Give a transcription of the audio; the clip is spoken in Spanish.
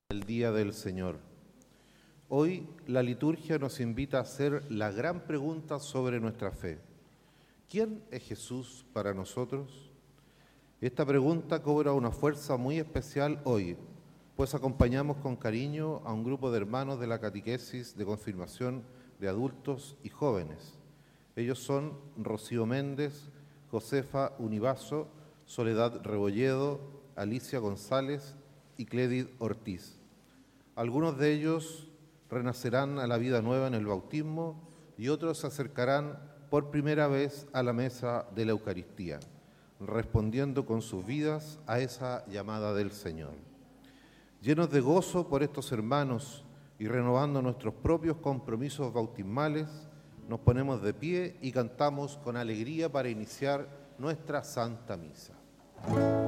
El día del Señor. Hoy la liturgia nos invita a hacer la gran pregunta sobre nuestra fe. ¿Quién es Jesús para nosotros? Esta pregunta cobra una fuerza muy especial hoy, pues acompañamos con cariño a un grupo de hermanos de la catequesis de confirmación de adultos y jóvenes. Ellos son Rocío Méndez, Josefa Univaso, Soledad Rebolledo, Alicia González y Clédid Ortiz. Algunos de ellos renacerán a la vida nueva en el bautismo y otros se acercarán por primera vez a la mesa de la Eucaristía, respondiendo con sus vidas a esa llamada del Señor. Llenos de gozo por estos hermanos y renovando nuestros propios compromisos bautismales, nos ponemos de pie y cantamos con alegría para iniciar nuestra Santa Misa.